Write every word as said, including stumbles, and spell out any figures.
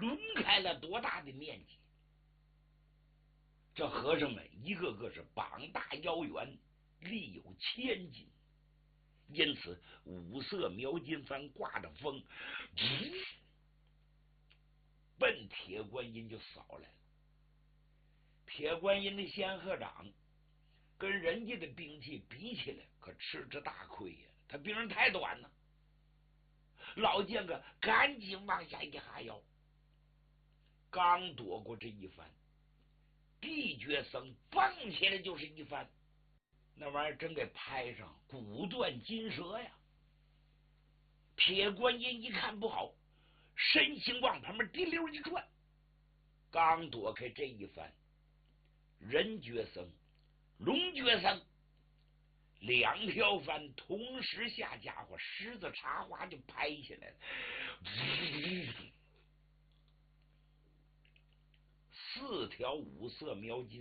抡开了多大的面积。这和尚们一个个是膀大腰圆，力有千斤，因此五色描金幡挂着风，奔铁观音就扫来了。铁观音的仙鹤掌跟人家的兵器比起来，可吃着大亏呀！他兵刃太短了。老剑哥赶紧往下一哈腰，刚躲过这一番，地觉僧蹦起来就是一番，那玩意儿真给拍上，骨断筋折呀！铁观音一看不好，身形往旁边滴溜一转，刚躲开这一番，人觉僧、龙觉僧两条帆同时下家伙，狮子插花就拍下来了。四条五色描金